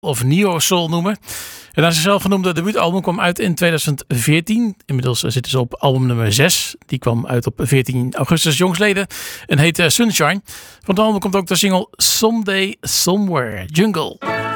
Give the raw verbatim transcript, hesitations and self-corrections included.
of neo-soul noemen. En naar zichzelf genoemde debuutalbum kwam uit in tweeduizend veertien. Inmiddels zitten ze op album nummer zes. Die kwam uit op veertien augustus jongsleden en heet Sunshine. Van het album komt ook de single Someday Somewhere, Jungle.